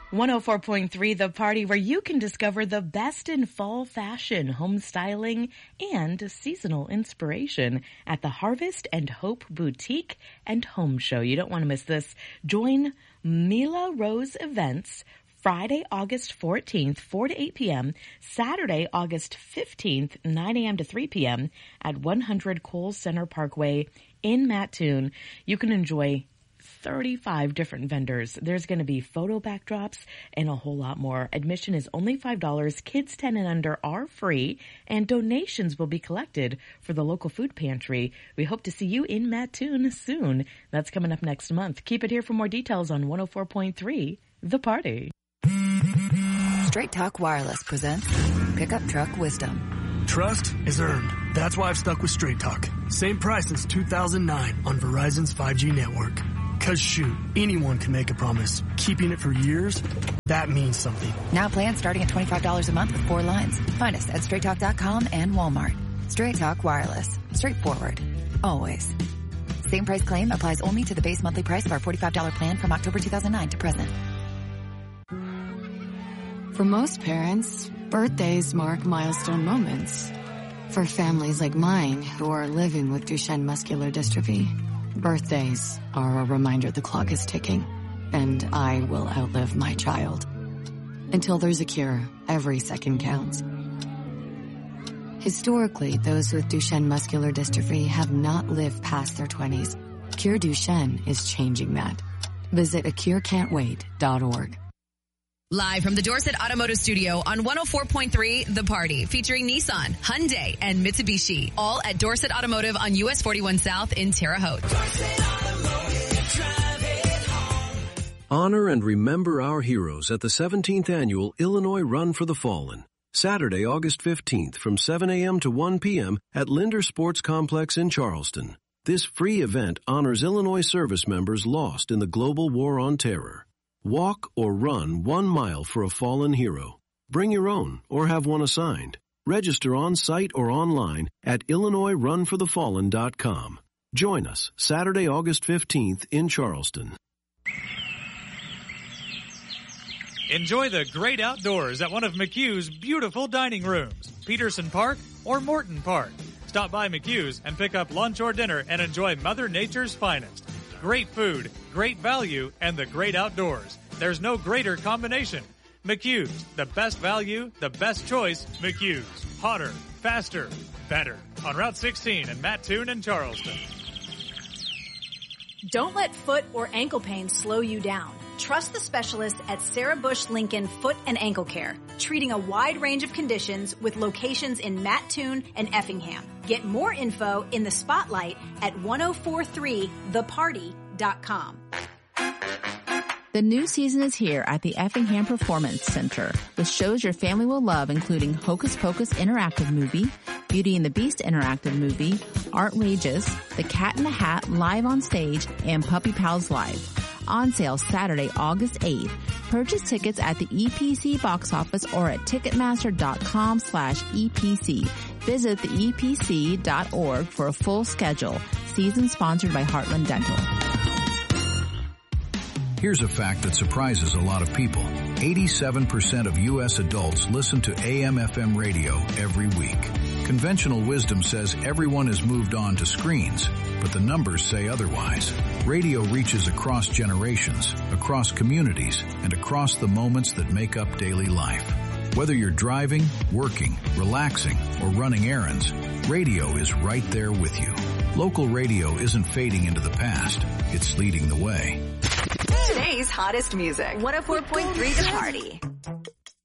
104.3 The Party, where you can discover the best in fall fashion, home styling, and seasonal inspiration at the Harvest and Hope Boutique and Home Show. You don't want to miss this. Join Mila Rose Events Friday, August 14th, 4 to 8 p.m., Saturday, August 15th, 9 a.m. to 3 p.m. at 100 Kohl's Center Parkway in Mattoon. You can enjoy 35 different vendors. There's going to be photo backdrops and a whole lot more. Admission is only $5. Kids 10 and under are free, and donations will be collected for the local food pantry. We hope to see you in Mattoon soon. That's coming up next month. Keep it here for more details on 104.3 The Party. Straight Talk Wireless presents Pickup Truck Wisdom. Trust is earned. That's why I've stuck with Straight Talk. Same price since 2009 on Verizon's 5G network. Cause shoot, anyone can make a promise. Keeping it for years, that means something. Now plans starting at $25 a month with 4 lines. Find us at straighttalk.com and Walmart. Straight Talk Wireless. Straightforward. Always. Same price claim applies only to the base monthly price of our $45 plan from October 2009 to present. For most parents, birthdays mark milestone moments. For families like mine who are living with Duchenne muscular dystrophy, birthdays are a reminder the clock is ticking, and I will outlive my child. Until there's a cure, every second counts. Historically, those with Duchenne muscular dystrophy have not lived past their 20s. Cure Duchenne is changing that. Visit acurecan'twait.org. Live from the Dorset Automotive Studio on 104.3 The Party, featuring Nissan, Hyundai, and Mitsubishi, all at Dorset Automotive on US 41 South in Terre Haute. Honor and remember our heroes at the 17th Annual Illinois Run for the Fallen, Saturday, August 15th from 7 a.m. to 1 p.m. at Linder Sports Complex in Charleston. This free event honors Illinois service members lost in the global war on terror. Walk or run 1 mile for a fallen hero. Bring your own or have one assigned. Register on site or online at IllinoisRunForTheFallen.com. Join us Saturday, August 15th in Charleston. Enjoy the great outdoors at one of McHugh's beautiful dining rooms, Peterson Park or Morton Park. Stop by McHugh's and pick up lunch or dinner and enjoy Mother Nature's finest. Great food, great value, and the great outdoors. There's no greater combination. McHugh's, the best value, the best choice, McHugh's. Hotter, faster, better. On Route 16 in Mattoon and Charleston. Don't let foot or ankle pain slow you down. Trust the specialists at Sarah Bush Lincoln Foot and Ankle Care, treating a wide range of conditions with locations in Mattoon and Effingham. Get more info in the spotlight at 1043theparty.com. The new season is here at the Effingham Performance Center with shows your family will love, including Hocus Pocus Interactive Movie, Beauty and the Beast Interactive Movie, Outrageous, The Cat in the Hat Live on Stage, and Puppy Pals Live. On sale Saturday, August 8th. Purchase tickets at the EPC box office or at Ticketmaster.com/EPC. Visit theepc.org for a full schedule. Season sponsored by Heartland Dental. Here's a fact that surprises a lot of people. 87% of U.S. adults listen to AM/FM radio every week. Conventional wisdom says everyone has moved on to screens, but the numbers say otherwise. Radio reaches across generations, across communities, and across the moments that make up daily life. Whether you're driving, working, relaxing, or running errands, radio is right there with you. Local radio isn't fading into the past, it's leading the way. Today's hottest music. 104.3 The Party.